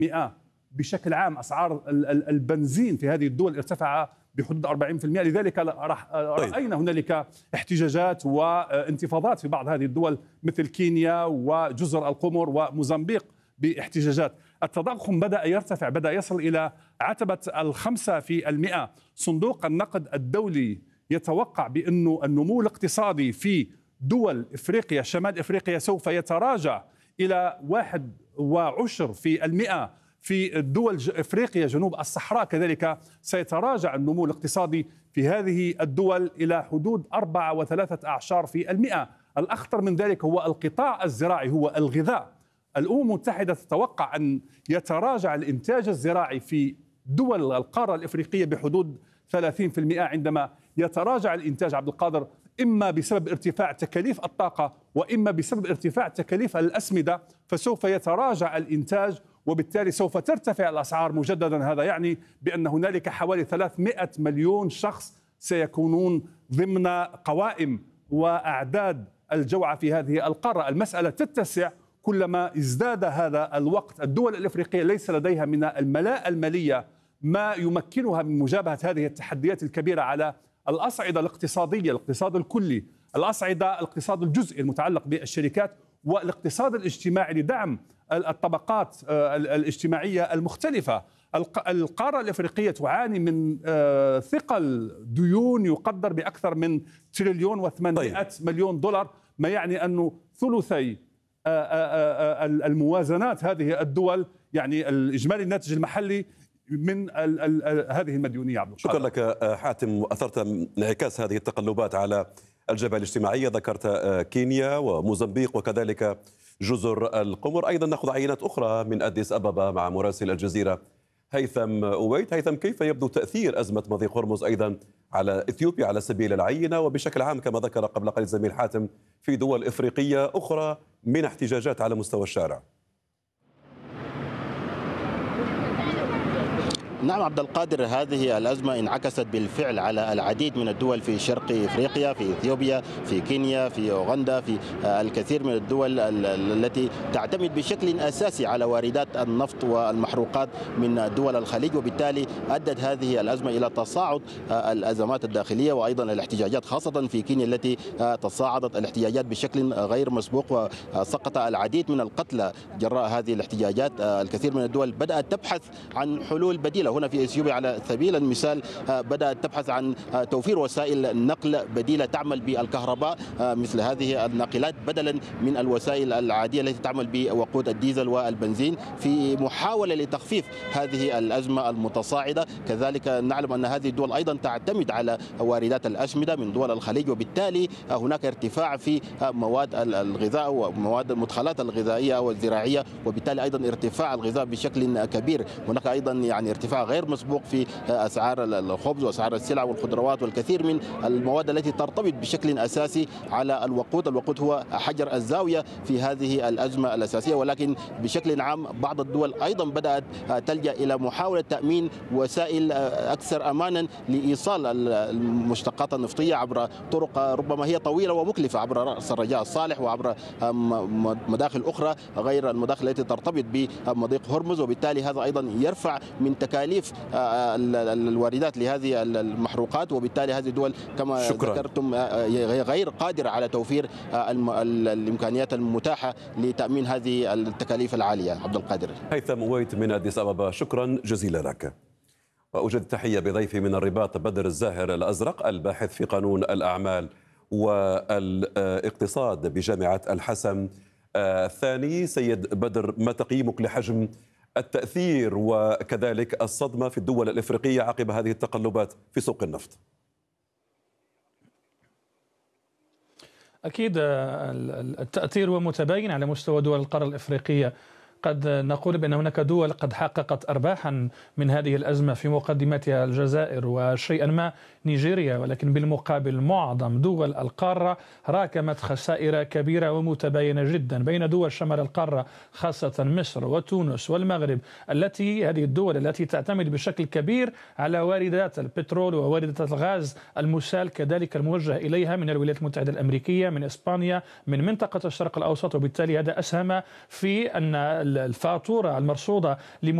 بشكل عام أسعار البنزين في هذه الدول ارتفع بحدود 40%. لذلك رأينا هنالك احتجاجات وانتفاضات في بعض هذه الدول مثل كينيا وجزر القمر وموزمبيق باحتجاجات. التضخم بدأ يرتفع، بدأ يصل إلى عتبة 5%. صندوق النقد الدولي يتوقع بأن النمو الاقتصادي في دول إفريقيا شمال إفريقيا سوف يتراجع إلى 1.10%. في دول إفريقيا جنوب الصحراء كذلك سيتراجع النمو الاقتصادي في هذه الدول إلى حدود 4.3%. الأخطر من ذلك هو القطاع الزراعي، هو الغذاء. الأمم المتحدة تتوقع أن يتراجع الإنتاج الزراعي في دول القارة الإفريقية بحدود 30%. عندما يتراجع الإنتاج عبد القادر إما بسبب ارتفاع تكاليف الطاقة وإما بسبب ارتفاع تكاليف الأسمدة، فسوف يتراجع الإنتاج وبالتالي سوف ترتفع الأسعار مجددا. هذا يعني بأن هنالك حوالي 300 مليون شخص سيكونون ضمن قوائم وأعداد الجوعى في هذه القارة. المسألة تتسع كلما ازداد هذا الوقت. الدول الإفريقية ليس لديها من الملاءة المالية ما يمكنها من مجابهة هذه التحديات الكبيرة على الأصعدة الاقتصادية، الاقتصاد الكلي، الأصعدة الاقتصاد الجزئي المتعلق بالشركات، والاقتصاد الاجتماعي لدعم الطبقات الاجتماعية المختلفة. القارة الإفريقية تعاني من ثقل ديون يقدر بأكثر من 1,800,000,000,000 دولار، ما يعني أنه ثلثي الموازنات هذه الدول، يعني الإجمالي الناتج المحلي من هذه المديونية. عبد القادر، شكرا لك حاتم. أثرت انعكاس هذه التقلبات على الجبهة الاجتماعية، ذكرت كينيا وموزمبيق وكذلك جزر القمر. أيضا نأخذ عينات أخرى من أديس أبابا مع مراسل الجزيرة هيثم أويت. هيثم، كيف يبدو تأثير أزمة مضيق هرمز أيضا على إثيوبيا على سبيل العينة، وبشكل عام كما ذكر قبل قليل زميل حاتم في دول إفريقية أخرى من احتجاجات على مستوى الشارع؟ نعم عبد القادر، هذه الأزمة انعكست بالفعل على العديد من الدول في شرق إفريقيا، في إثيوبيا، في كينيا، في أوغندا، في الكثير من الدول التي تعتمد بشكل أساسي على واردات النفط والمحروقات من دول الخليج، وبالتالي أدت هذه الأزمة إلى تصاعد الأزمات الداخلية وأيضا الاحتجاجات، خاصة في كينيا التي تصاعدت الاحتجاجات بشكل غير مسبوق وسقط العديد من القتلى جراء هذه الاحتجاجات. الكثير من الدول بدأت تبحث عن حلول بديلة. هنا في اثيوبيا على سبيل المثال بدأت تبحث عن توفير وسائل نقل بديلة تعمل بالكهرباء مثل هذه الناقلات بدلا من الوسائل العادية التي تعمل بوقود الديزل والبنزين، في محاولة لتخفيف هذه الأزمة المتصاعدة. كذلك نعلم أن هذه الدول أيضا تعتمد على واردات الأسمدة من دول الخليج، وبالتالي هناك ارتفاع في مواد الغذاء ومواد المدخلات الغذائية والزراعية، وبالتالي أيضا ارتفاع الغذاء بشكل كبير. هناك أيضا يعني ارتفاع غير مسبوق في أسعار الخبز وأسعار السلع والخضروات والكثير من المواد التي ترتبط بشكل أساسي على الوقود. الوقود هو حجر الزاوية في هذه الأزمة الأساسية، ولكن بشكل عام بعض الدول أيضا بدأت تلجأ إلى محاولة تأمين وسائل أكثر أمانا لإيصال المشتقات النفطية عبر طرق ربما هي طويلة ومكلفة، عبر رأس الرجاء الصالح وعبر مداخل أخرى غير المداخل التي ترتبط بمضيق هرمز، وبالتالي هذا أيضا يرفع من تكاليف الواردات لهذه المحروقات، وبالتالي هذه الدول كما ذكرتم غير قادرة على توفير الإمكانيات المتاحة لتأمين هذه التكاليف العالية. عبد القادر. هيثم أويت من أديس أبابا، شكرا جزيلا لك. وأجد تحية بضيفي من الرباط بدر الزاهر الأزرق، الباحث في قانون الأعمال والاقتصاد بجامعة الحسن الثاني. سيد بدر، ما تقييمك لحجم التأثير وكذلك الصدمة في الدول الإفريقية عقب هذه التقلبات في سوق النفط؟ أكيد التأثير هو متباين على مستوى دول القارة الإفريقية. قد نقول بأن هناك دول قد حققت أرباحا من هذه الأزمة، في مقدمتها الجزائر وشيئا ما نيجيريا، ولكن بالمقابل معظم دول القارة راكمت خسائر كبيرة ومتباينة جدا بين دول شمال القارة، خاصة مصر وتونس والمغرب، هذه الدول التي تعتمد بشكل كبير على واردات البترول وواردات الغاز المسال كذلك الموجه إليها من الولايات المتحدة الأمريكية، من إسبانيا، من منطقة الشرق الأوسط، وبالتالي هذا أسهم في أن الفاتورة المرصودة